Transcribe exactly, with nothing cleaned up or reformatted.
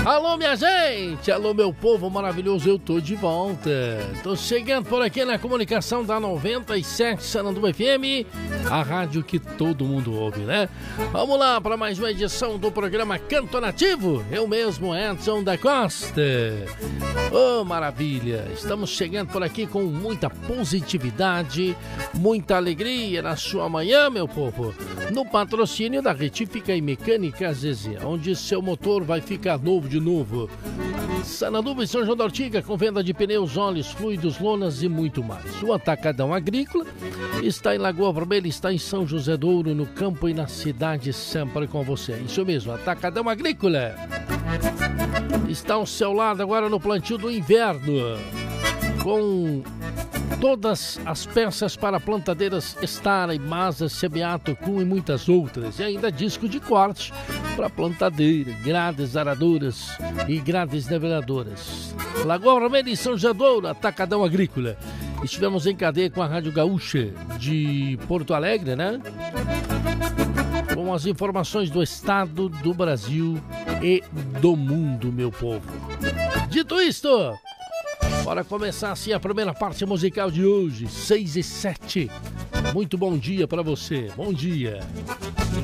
Alô, minha gente! Alô, meu povo maravilhoso, eu tô de volta. Tô chegando por aqui na comunicação da noventa e sete Sananduva F M, a rádio que todo mundo ouve, né? Vamos lá para mais uma edição do programa Canto Nativo. Eu mesmo, Edson da Costa. Oh, maravilha! Estamos chegando por aqui com muita positividade, muita alegria na sua manhã, meu povo. No patrocínio da Retífica e Mecânica Zezé, onde seu motor vai ficar novo de novo. Sananduva e São João da Ortiga, com venda de pneus, óleos, fluidos, lonas e muito mais. O Atacadão Agrícola está em Lagoa Vermelha, está em São José do Ouro, no campo e na cidade, sempre com você. Isso mesmo, Atacadão Agrícola está ao seu lado agora no plantio do inverno, com todas as peças para plantadeiras Stara, Masa, Semeato, Kuhn e muitas outras. E ainda disco de corte para plantadeira, grades aradoras e grades niveladoras. Lagoa Vermelha e São José do Ouro, Atacadão Agrícola. Estivemos em cadeia com a Rádio Gaúcha de Porto Alegre, né? Com as informações do estado, do Brasil e do mundo, meu povo. Dito isto, bora começar assim a primeira parte musical de hoje, seis e sete. Muito bom dia para você, bom dia.